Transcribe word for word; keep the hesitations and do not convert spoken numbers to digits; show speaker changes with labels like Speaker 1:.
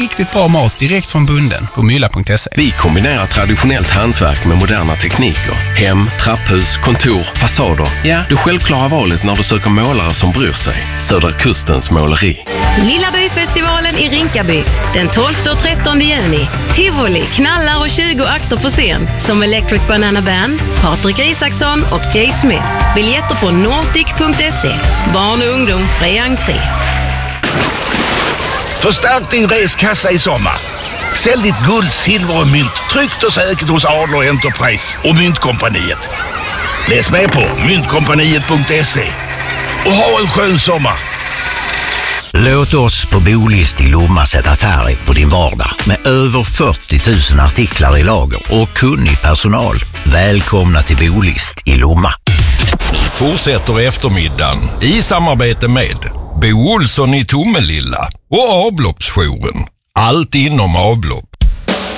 Speaker 1: riktigt bra mat direkt från bunden på mylla punkt se.
Speaker 2: Vi kombinerar traditionellt hantverk med moderna tekniker. Hem, trapphus, kontor, fasader. Ja, du självklara valet när du söker målare som bryr sig. Södra Kustens måleri.
Speaker 3: Lilla Byfestivalen i Rinkaby. Den tolfte och trettonde juni. Tivoli, knallar och tjugo akter på scen. Som Electric Banana Band, Patrik Isaksson och Jay Smith. Biljetter på nordic punkt se. Barn och ungdom fri entré.
Speaker 4: Förstärk din reskassa i sommar. Sälj ditt guld, silver och mynt tryggt och säkert hos Adler Enterprise och Myntkompaniet. Läs med på myntkompaniet punkt se och ha en skön sommar.
Speaker 5: Låt oss på Bolist i Lomma sätta färg på din vardag med över fyrtio tusen artiklar i lager och kunnig personal. Välkomna till Bolist i Lomma.
Speaker 6: Fortsätter eftermiddagen i samarbete med Bo Olsson i Tomelilla och avloppsjouren. Allt inom avlopp.